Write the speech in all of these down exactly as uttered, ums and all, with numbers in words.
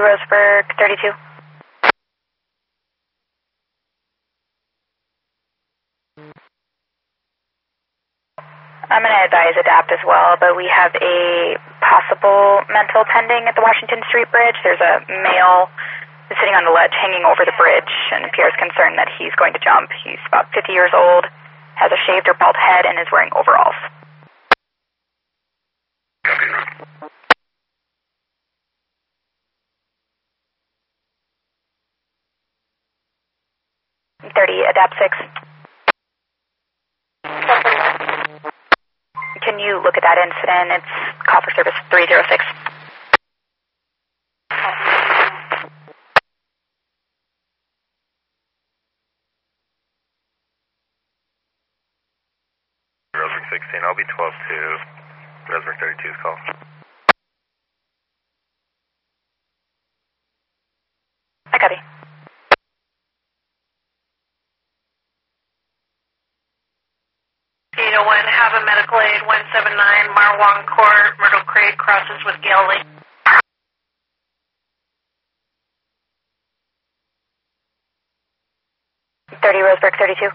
Roseburg, thirty-two. I'm going to advise ADAPT as well, but we have a possible mental pending at the Washington Street Bridge. There's a male sitting on the ledge hanging over the bridge and appears concerned that he's going to jump. He's about fifty years old, has a shaved or bald head, and is wearing overalls. thirty, ADAPT six. Can you look at that incident? It's call for service three zero six. Roseburg sixteen, I'll be twelve two. Roseburg thirty-two's call. I copy. eight oh one, have a medical aid, one seven nine, Marwong Court, Myrtle Creek, crosses with Gale Lane. thirty, Roseburg thirty-two.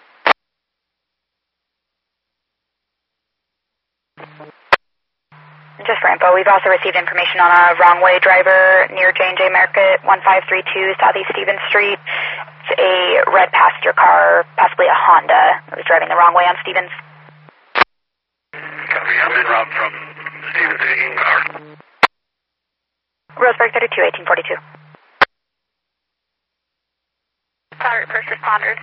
Just for info, we've also received information on a wrong-way driver near J and J Market, one five three two Southeast Stevens Street. It's a red passenger car, possibly a Honda, that was driving the wrong way on Stevens. Copy, I'm en route from Stevens to Eaton Power. Roseburg thirty-two, eighteen forty-two. Sorry, first responders.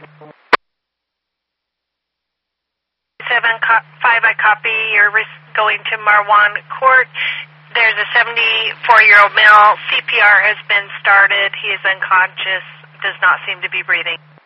seven, five, I copy. You're going to Marwan Court. There's a seventy-four-year-old male. C P R has been started. He is unconscious, does not seem to be breathing.